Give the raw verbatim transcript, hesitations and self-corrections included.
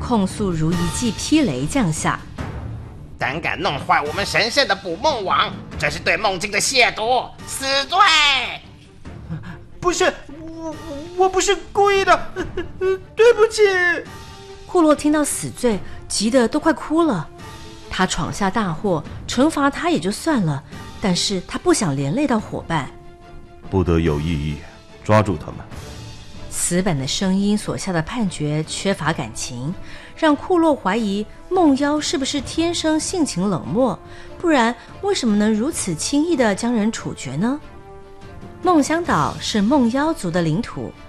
控诉如一记霹雷降下。 胆敢弄坏我们神圣的捕梦网，这是对梦境的亵渎，死罪！ 不是，我我不是故意的，对不起。 库洛听到死罪，急得都快哭了。他闯下大祸，惩罚他也就算了，但是他不想连累到伙伴。 不得有异议，抓住他们。 死板的声音所下的判决缺乏感情，让库洛怀疑梦妖是不是天生性情冷漠，不然为什么能如此轻易地将人处决呢？梦乡岛是梦妖族的领土，